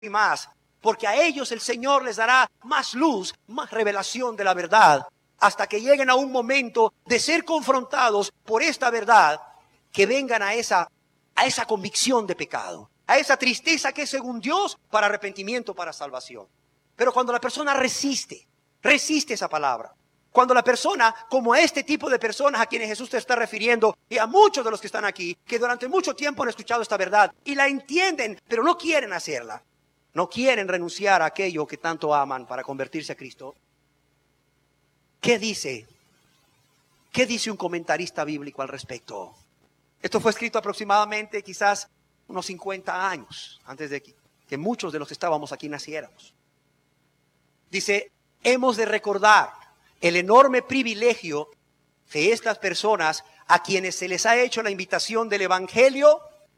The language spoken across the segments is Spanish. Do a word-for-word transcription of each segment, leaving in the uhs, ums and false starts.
y más, porque a ellos el Señor les dará más luz, más revelación de la verdad, hasta que lleguen a un momento de ser confrontados por esta verdad, que vengan a esa, a esa convicción de pecado, a esa tristeza que es según Dios para arrepentimiento, para salvación. Pero cuando la persona resiste, resiste esa palabra, cuando la persona, como a este tipo de personas a quienes Jesús te está refiriendo, y a muchos de los que están aquí, que durante mucho tiempo han escuchado esta verdad y la entienden, pero no quieren hacerla, no quieren renunciar a aquello que tanto aman para convertirse a Cristo. ¿Qué dice? ¿Qué dice un comentarista bíblico al respecto? Esto fue escrito aproximadamente quizás unos cincuenta años antes de que, que muchos de los que estábamos aquí naciéramos. Dice, hemos de recordar el enorme privilegio de estas personas a quienes se les ha hecho la invitación del Evangelio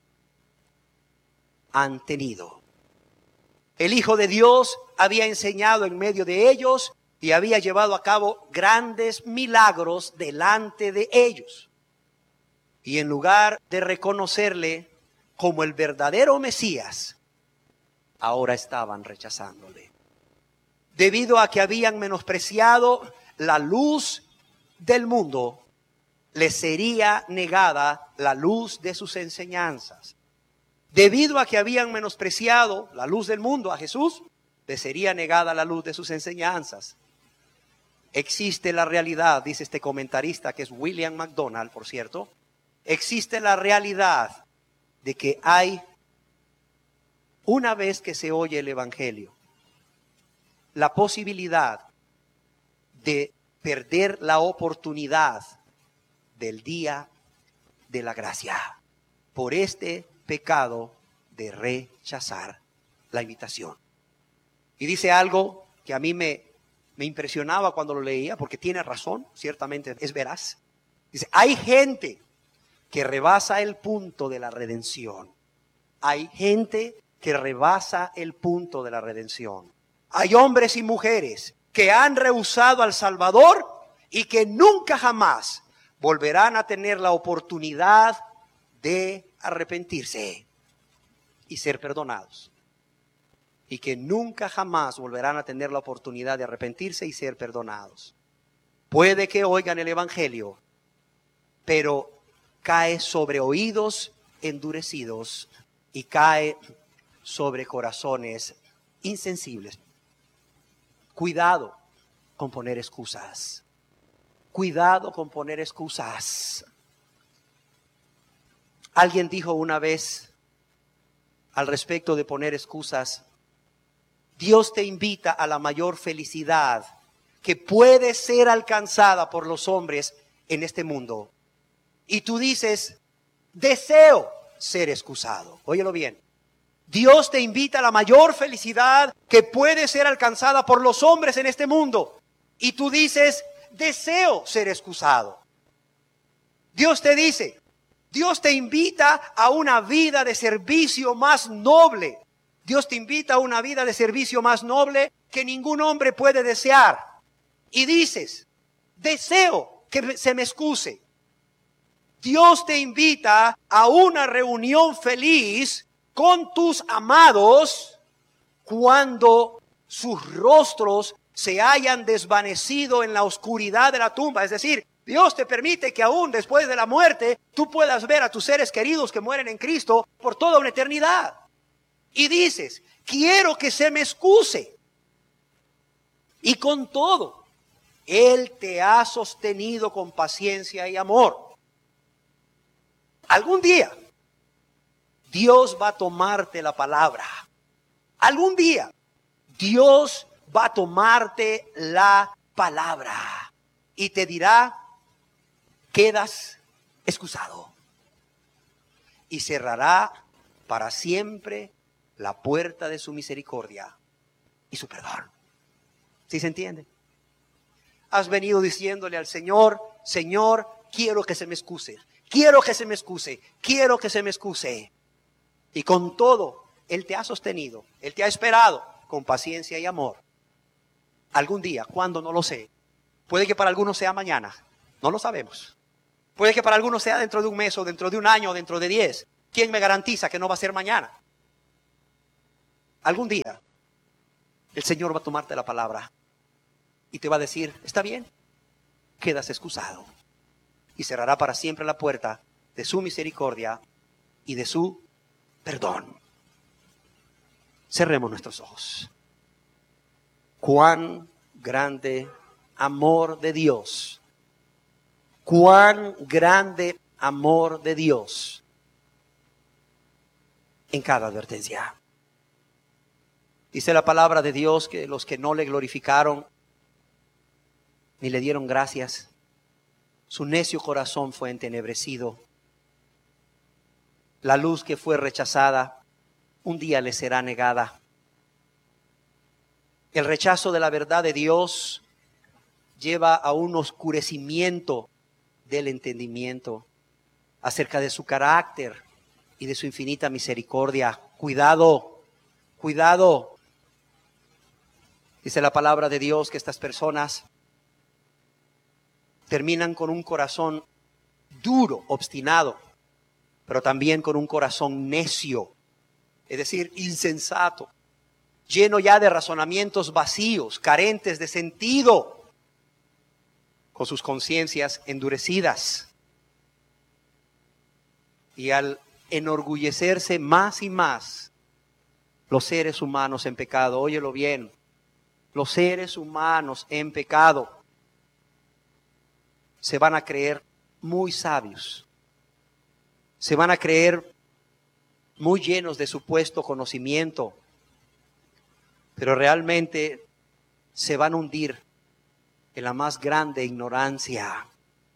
han tenido. El Hijo de Dios había enseñado en medio de ellos y había llevado a cabo grandes milagros delante de ellos. Y en lugar de reconocerle como el verdadero Mesías, ahora estaban rechazándole. Debido a que habían menospreciado la luz del mundo, les sería negada la luz de sus enseñanzas. Debido a que habían menospreciado la luz del mundo a Jesús, les sería negada la luz de sus enseñanzas. Existe la realidad, dice este comentarista, que es William MacDonald, por cierto, existe la realidad de que hay, una vez que se oye el Evangelio, la posibilidad de perder la oportunidad del día de la gracia por este pecado de rechazar la invitación. Y dice algo que a mí me, me impresionaba cuando lo leía, porque tiene razón, ciertamente es veraz. Dice, hay gente que rebasa el punto de la redención. Hay gente que rebasa el punto de la redención. Hay hombres y mujeres que han rehusado al Salvador y que nunca jamás volverán a tener la oportunidad de arrepentirse y ser perdonados. Y que nunca jamás volverán a tener la oportunidad de arrepentirse y ser perdonados. Puede que oigan el Evangelio, pero cae sobre oídos endurecidos y cae sobre corazones insensibles. Cuidado con poner excusas. Cuidado con poner excusas. Alguien dijo una vez al respecto de poner excusas, Dios te invita a la mayor felicidad que puede ser alcanzada por los hombres en este mundo. Y tú dices, deseo ser excusado. Óyelo bien. Dios te invita a la mayor felicidad que puede ser alcanzada por los hombres en este mundo. Y tú dices, deseo ser excusado. Dios te dice, Dios te invita a una vida de servicio más noble. Dios te invita a una vida de servicio más noble que ningún hombre puede desear. Y dices, deseo que se me excuse. Dios te invita a una reunión feliz con tus amados cuando sus rostros se hayan desvanecido en la oscuridad de la tumba. Es decir, Dios te permite que aún después de la muerte tú puedas ver a tus seres queridos que mueren en Cristo por toda una eternidad. Y dices, quiero que se me excuse. Y con todo, Él te ha sostenido con paciencia y amor. Algún día, Dios va a tomarte la palabra. Algún día, Dios va a tomarte la palabra y te dirá, quedas excusado. Y cerrará para siempre la puerta de su misericordia y su perdón. ¿Sí se entiende? Has venido diciéndole al Señor, Señor, quiero que se me excuse. Quiero que se me excuse. Quiero que se me excuse. Y con todo, Él te ha sostenido. Él te ha esperado con paciencia y amor. Algún día, ¿cuándo? No lo sé. Puede que para algunos sea mañana. No lo sabemos. Puede que para algunos sea dentro de un mes o dentro de un año o dentro de diez. ¿Quién me garantiza que no va a ser mañana? Algún día el Señor va a tomarte la palabra y te va a decir, está bien, quedas excusado. Y cerrará para siempre la puerta de su misericordia y de su perdón. Cerremos nuestros ojos. Cuán grande amor de Dios. Cuán grande amor de Dios en cada advertencia. Dice la palabra de Dios que los que no le glorificaron ni le dieron gracias, su necio corazón fue entenebrecido. La luz que fue rechazada, un día le será negada. El rechazo de la verdad de Dios lleva a un oscurecimiento del entendimiento acerca de su carácter y de su infinita misericordia. Cuidado, cuidado. Dice la palabra de Dios que estas personas terminan con un corazón duro, obstinado, pero también con un corazón necio, es decir, insensato, lleno ya de razonamientos vacíos, carentes de sentido, con sus conciencias endurecidas. Y al enorgullecerse más y más los seres humanos en pecado, óyelo bien, los seres humanos en pecado se van a creer muy sabios, se van a creer muy llenos de supuesto conocimiento, pero realmente se van a hundir en la más grande ignorancia.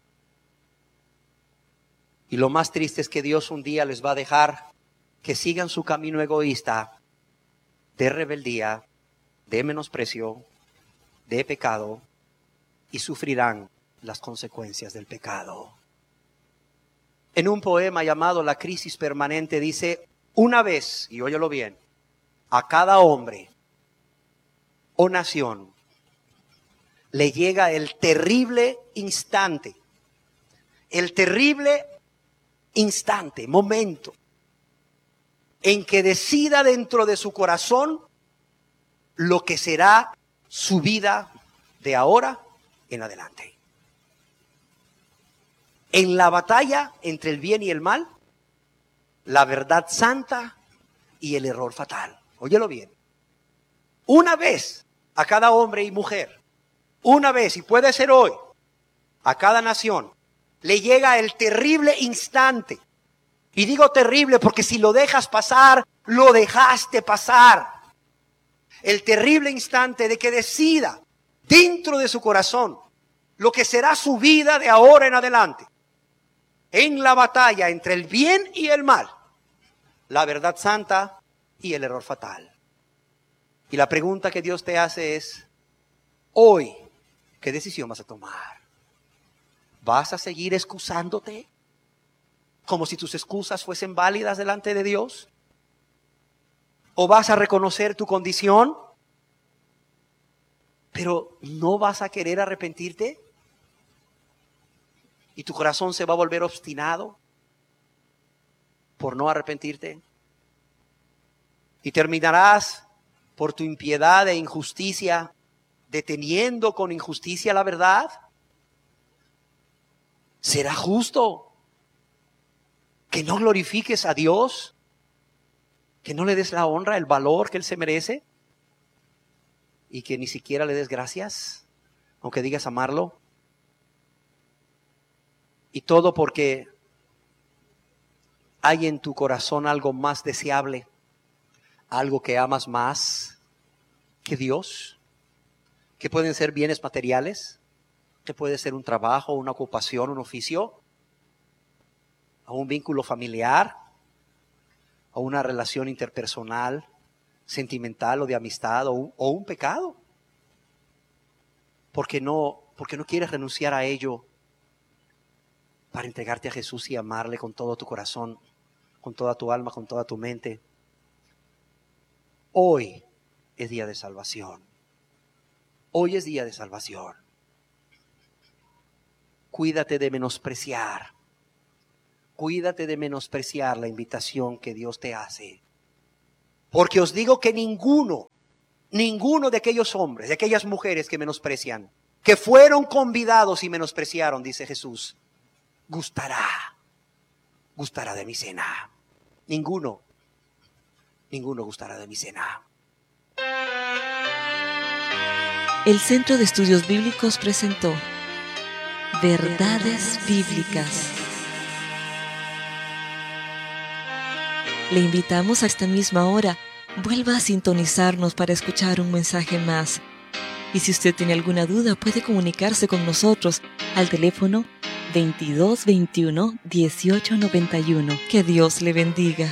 Y lo más triste es que Dios un día les va a dejar que sigan su camino egoísta de rebeldía, de menosprecio, de pecado, y sufrirán las consecuencias del pecado. En un poema llamado La crisis permanente dice, una vez, y óyelo bien, a cada hombre o nación le llega el terrible instante, el terrible instante, momento, en que decida dentro de su corazón lo que será su vida de ahora en adelante. En la batalla entre el bien y el mal, la verdad santa y el error fatal. Óyelo bien. Una vez a cada hombre y mujer, una vez, y puede ser hoy, a cada nación, le llega el terrible instante. Y digo terrible porque si lo dejas pasar, lo dejaste pasar. El terrible instante de que decida dentro de su corazón lo que será su vida de ahora en adelante. En la batalla entre el bien y el mal, la verdad santa y el error fatal. Y la pregunta que Dios te hace es, hoy, ¿qué decisión vas a tomar? ¿Vas a seguir excusándote como si tus excusas fuesen válidas delante de Dios? ¿O vas a reconocer tu condición, pero no vas a querer arrepentirte? ¿Y tu corazón se va a volver obstinado por no arrepentirte? ¿Y terminarás por tu impiedad e injusticia deteniendo con injusticia la verdad? ¿Será justo que no glorifiques a Dios? ¿Que no le des la honra, el valor que Él se merece? ¿Y que ni siquiera le des gracias, aunque digas amarlo? Y todo porque hay en tu corazón algo más deseable, algo que amas más que Dios, que pueden ser bienes materiales, que puede ser un trabajo, una ocupación, un oficio, a un vínculo familiar, a una relación interpersonal, sentimental o de amistad, o un, o un pecado. Porque no, porque no quieres renunciar a ello para entregarte a Jesús y amarle con todo tu corazón, con toda tu alma, con toda tu mente. Hoy es día de salvación. Hoy es día de salvación. Cuídate de menospreciar. Cuídate de menospreciar la invitación que Dios te hace Porque os digo que ninguno, ninguno de aquellos hombres, de aquellas mujeres que menosprecian, que fueron convidados y menospreciaron, dice Jesús, gustará, gustará de mi cena. Ninguno, ninguno gustará de mi cena. El Centro de Estudios Bíblicos presentó Verdades Bíblicas. Le invitamos a esta misma hora, vuelva a sintonizarnos para escuchar un mensaje más. Y si usted tiene alguna duda, puede comunicarse con nosotros al teléfono veintidós veintiuno dieciocho noventa y uno. Que Dios le bendiga.